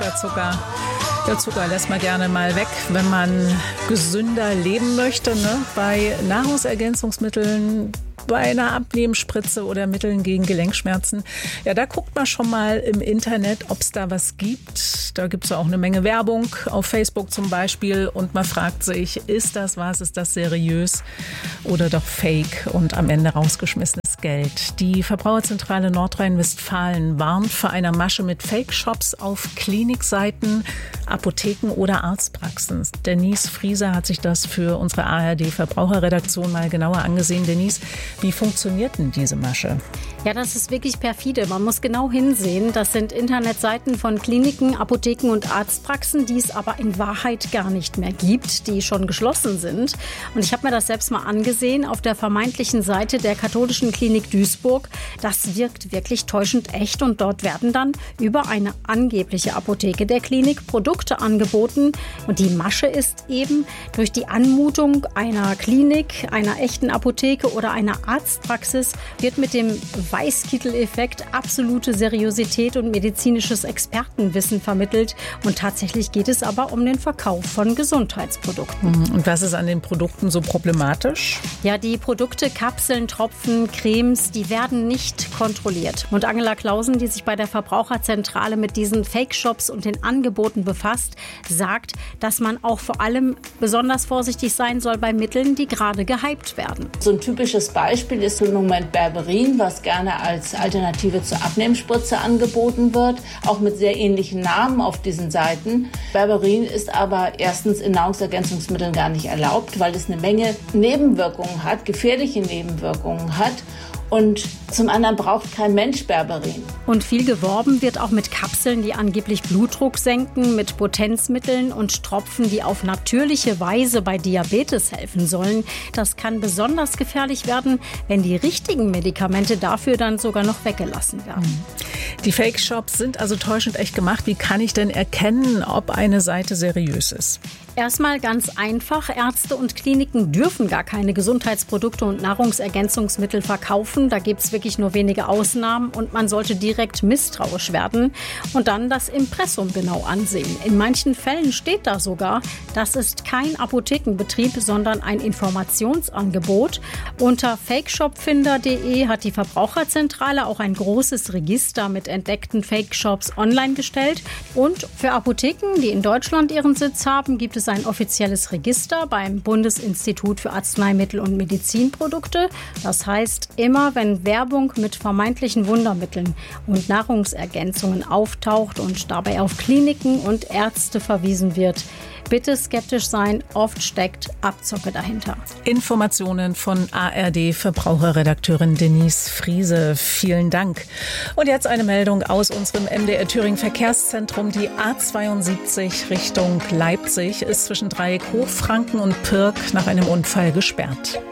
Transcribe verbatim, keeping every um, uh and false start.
Zucker. Der Zucker lässt man gerne mal weg, wenn man gesünder leben möchte, ne? Bei Nahrungsergänzungsmitteln, bei einer Abnehmspritze oder Mitteln gegen Gelenkschmerzen. Ja, da guckt man schon mal im Internet, ob es da was gibt. Da gibt es auch eine Menge Werbung, auf Facebook zum Beispiel. Und man fragt sich, ist das was, ist das seriös oder doch fake und am Ende rausgeschmissenes Geld? Die Verbraucherzentrale Nordrhein-Westfalen warnt vor einer Masche mit Fake-Shops auf Klinikseiten, Apotheken oder Arztpraxen. Denise Frieser hat sich das für unsere A R D-Verbraucherredaktion mal genauer angesehen. Denise, wie funktioniert denn diese Masche? Ja, das ist wirklich perfide. Man muss genau hinsehen. Das sind Internetseiten von Kliniken, Apotheken und Arztpraxen, die es aber in Wahrheit gar nicht mehr gibt, die schon geschlossen sind. Und ich habe mir das selbst mal angesehen auf der vermeintlichen Seite der katholischen Klinik Duisburg. Das wirkt wirklich täuschend echt und dort werden dann über eine angebliche Apotheke der Klinik Produkte angeboten. Und die Masche ist eben durch die Anmutung einer Klinik, einer echten Apotheke oder einer Arztpraxis wird mit dem Weißkittel-Effekt absolute Seriosität und medizinisches Expertenwissen vermittelt. Und tatsächlich geht es aber um den Verkauf von Gesundheitsprodukten. Und was ist an den Produkten so problematisch? Ja, die Produkte, Kapseln, Tropfen, Cremes, die werden nicht kontrolliert. Und Angela Clausen, die sich bei der Verbraucherzentrale mit diesen Fake-Shops und den Angeboten befasst, sagt, dass man auch vor allem besonders vorsichtig sein soll bei Mitteln, die gerade gehypt werden. So ein typisches Beispiel ist im Moment Berberin, was gerne als Alternative zur Abnehmspritze angeboten wird, auch mit sehr ähnlichen Namen auf diesen Seiten. Berberin ist aber erstens in Nahrungsergänzungsmitteln gar nicht erlaubt, weil es eine Menge Nebenwirkungen hat, gefährliche Nebenwirkungen hat. Und zum anderen braucht kein Mensch Berberin. Und viel geworben wird auch mit Kapseln, die angeblich Blutdruck senken, mit Potenzmitteln und Tropfen, die auf natürliche Weise bei Diabetes helfen sollen. Das kann besonders gefährlich werden, wenn die richtigen Medikamente dafür dann sogar noch weggelassen werden. Die Fake-Shops sind also täuschend echt gemacht. Wie kann ich denn erkennen, ob eine Seite seriös ist? Erstmal ganz einfach. Ärzte und Kliniken dürfen gar keine Gesundheitsprodukte und Nahrungsergänzungsmittel verkaufen. Da gibt es wirklich nur wenige Ausnahmen und man sollte direkt misstrauisch werden und dann das Impressum genau ansehen. In manchen Fällen steht da sogar, das ist kein Apothekenbetrieb, sondern ein Informationsangebot. Unter fakeshopfinder punkt de hat die Verbraucherzentrale auch ein großes Register mit entdeckten Fake-Shops online gestellt. Und für Apotheken, die in Deutschland ihren Sitz haben, gibt es ein offizielles Register beim Bundesinstitut für Arzneimittel und Medizinprodukte. Das heißt, immer wenn Werbung mit vermeintlichen Wundermitteln und Nahrungsergänzungen auftaucht und dabei auf Kliniken und Ärzte verwiesen wird, bitte skeptisch sein, oft steckt Abzocke dahinter. Informationen von A R D-Verbraucherredakteurin Denise Friese. Vielen Dank. Und jetzt eine Meldung aus unserem M D R Thüringen Verkehrszentrum. Die A zweiundsiebzig Richtung Leipzig ist zwischen Dreieck Hochfranken und Pirk nach einem Unfall gesperrt.